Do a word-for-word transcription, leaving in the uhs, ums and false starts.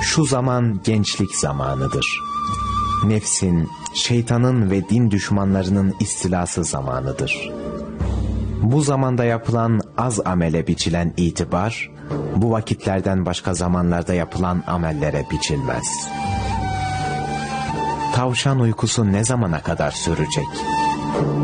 Şu zaman gençlik zamanıdır. Nefsin, şeytanın ve din düşmanlarının istilası zamanıdır. Bu zamanda yapılan az amele biçilen itibar, bu vakitlerden başka zamanlarda yapılan amellere biçilmez. Tavşan uykusu ne zamana kadar sürecek?